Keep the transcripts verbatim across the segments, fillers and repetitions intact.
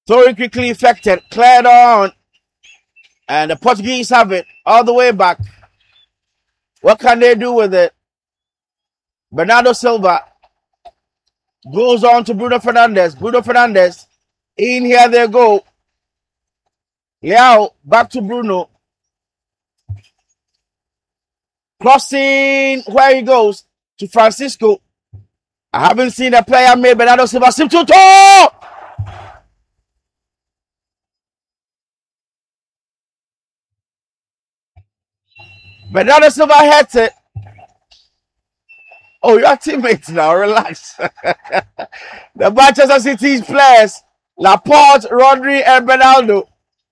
Throwing quickly effected, cleared on. And the Portuguese have it all the way back. What can they do with it? Bernardo Silva goes on to Bruno Fernandes. Bruno Fernandes. In here they go. Leao back to Bruno. Crossing where he goes to Francisco. I haven't seen a player made Bernardo Silva sim to toe. Bernardo Silva hits it. Oh, your teammates now, relax. The Manchester City's players, Laporte, Rodri, and Bernardo.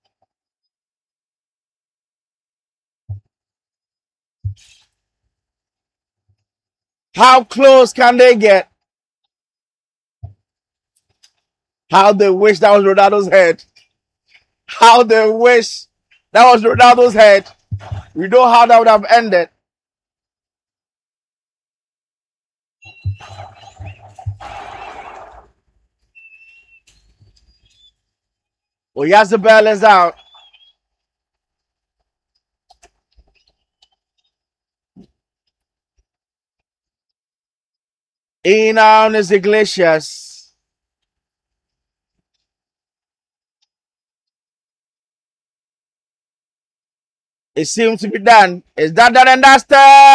How close can they get? How they wish that was Ronaldo's head. How they wish that was Ronaldo's head. We know how that would have ended. Oyarzabal is out. In on is Iglesias. It seems to be done. Is that done and dusted?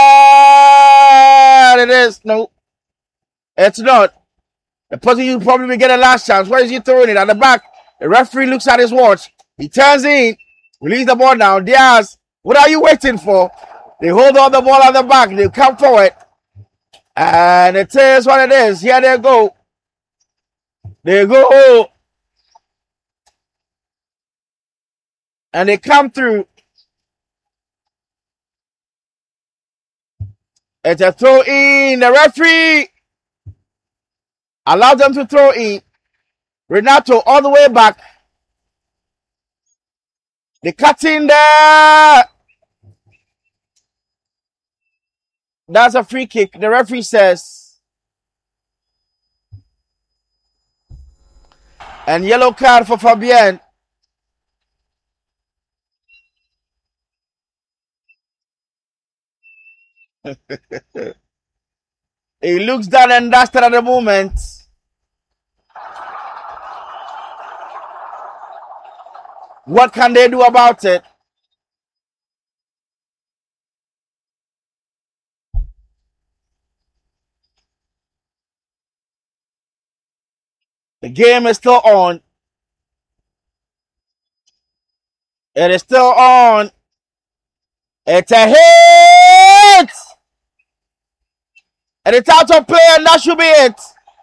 It is. No, it's not. The person you probably get a last chance. Where is he throwing it? At the back. The referee looks at his watch. He turns in. Release the ball now. Diaz, what are you waiting for? They hold on the ball at the back. They come forward. And it is what it is. Here they go. They go. And they come through. It's a throw in. The referee allowed them to throw in. Renato all the way back. They cut in there. That's a free kick. The referee says. And yellow card for Fabian. He looks down and dusted at the moment. What can they do about it? The game is still on. It is still on. It's a hit! And it's out of play, and that should be it.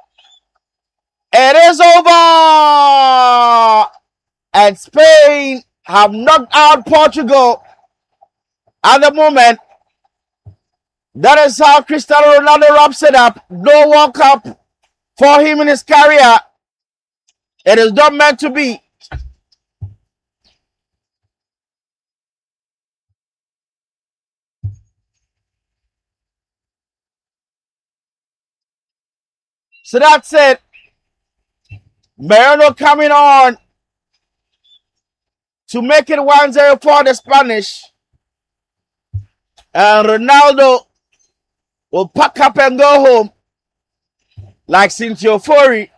It is over! And Spain have knocked out Portugal at the moment. That is how Cristiano Ronaldo wraps it up. No World Cup for him in his career. It is not meant to be. So that's it. Mariano coming on to make it one zero for the Spanish. And Ronaldo will pack up and go home like Cynthia Fori.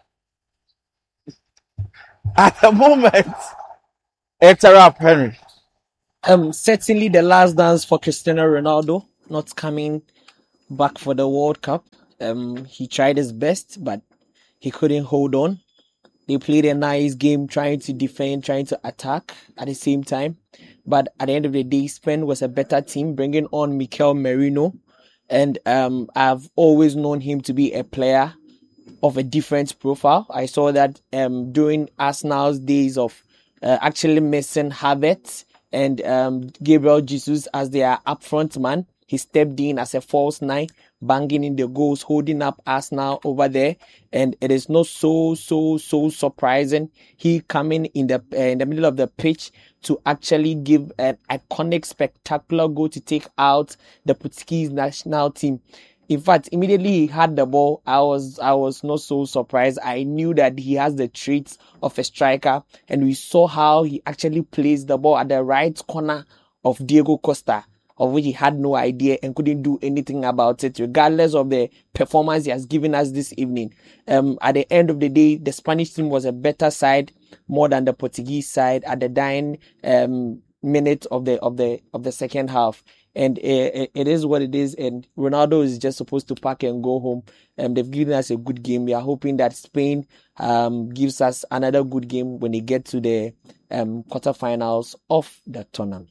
At the moment, it's a wrap, Henry. Um, certainly the last dance for Cristiano Ronaldo, not coming back for the World Cup. Um, he tried his best, but he couldn't hold on. They played a nice game, trying to defend, trying to attack at the same time. But at the end of the day, Spain was a better team, bringing on Mikel Merino. And um, I've always known him to be a player of a different profile. I saw that um, during Arsenal's days of uh, actually missing Havertz and um, Gabriel Jesus as their upfront man. He stepped in as a false nine, banging in the goals, holding up Arsenal over there. And it is not so, so, so surprising. He coming in the uh, in the middle of the pitch to actually give an iconic, spectacular goal to take out the Portuguese national team. In fact, immediately he had the ball, I was I was not so surprised. I knew that he has the traits of a striker, and we saw how he actually placed the ball at the right corner of Diego Costa, of which he had no idea and couldn't do anything about it, regardless of the performance he has given us this evening. Um, at the end of the day, the Spanish team was a better side, more than the Portuguese side at the dying um, minute of the of the of the second half. And it, it is what it is. And Ronaldo is just supposed to pack and go home. And um, they've given us a good game. We are hoping that Spain um, gives us another good game when they get to the um, quarterfinals of the tournament.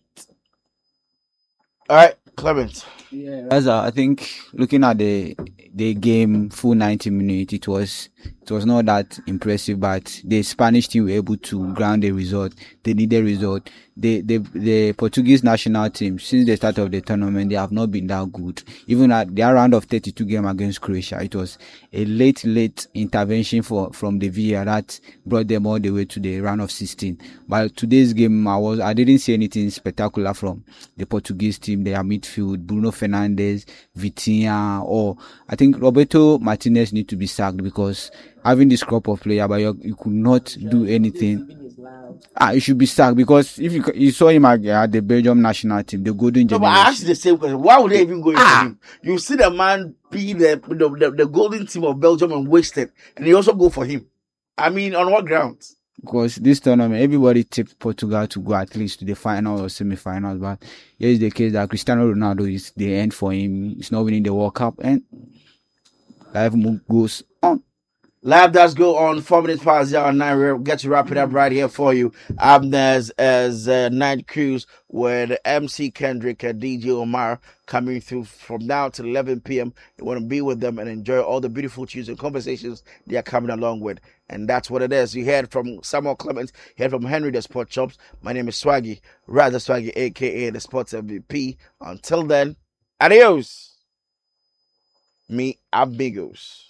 All right, Clement. Yeah, as uh, I think looking at the the game full ninety minutes, it was it was not that impressive, but the Spanish team were able to ground the result. They needed a result. The the the Portuguese national team, since the start of the tournament, they have not been that good. Even at their round of thirty-two game against Croatia, it was a late late intervention for from the V A R that brought them all the way to the round of sixteen. But today's game, I was I didn't see anything spectacular from the Portuguese team. Their midfield, Bruno Fernandes, Vitinha, or I think Roberto Martinez need to be sacked because having this crop of player, but you, you could not do anything. Ah, he should be sacked because if you you saw him at, at the Belgium national team, the golden No, generation. but I asked you the same question. Why would they even go into ah. him? You see the man be the the, the the golden team of Belgium and wasted, and they also go for him. I mean, on what grounds? Because this tournament, everybody tipped Portugal to go at least to the final or semi-finals, but here is the case that Cristiano Ronaldo is the end for him. He's not winning the World Cup, and life goes on. Live does go on. Four minutes past zero nine. We'll get to wrap it up right here for you. Um, there's as uh, Night Cruise with M C Kendrick and D J Omar coming through from now till eleven p.m. You want to be with them and enjoy all the beautiful tunes and conversations they are coming along with. And that's what it is. You heard from Samuel Clements, you heard from Henry the Sport Chops. My name is Swaggy, rather Swaggy, aka the Sports M V P. Until then, adios. Me amigos.